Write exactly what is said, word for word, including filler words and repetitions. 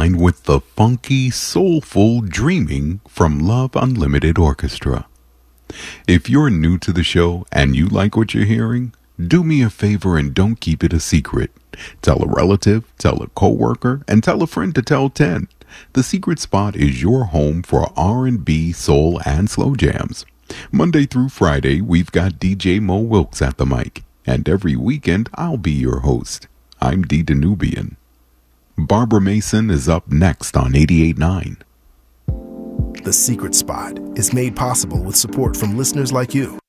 unwind with the funky, soulful Dreaming from Love Unlimited Orchestra. If you're new to the show and you like what you're hearing, do me a favor and don't keep it a secret. Tell a relative, tell a coworker, and tell a friend to tell ten. The Secret Spot is your home for R and B, soul, and slow jams. Monday through Friday, we've got D J Mo Wilkes at the mic, and every weekend, I'll be your host. I'm D. Danubian. Barbara Mason is up next on eighty-eight point nine. The Secret Spot is made possible with support from listeners like you.